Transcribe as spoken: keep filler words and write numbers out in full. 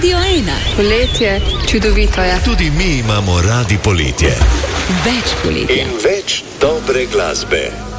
Radio ena. Poletje, čudovito je. Tudi mi imamo radi poletje. Več poletja. In več dobre glasbe.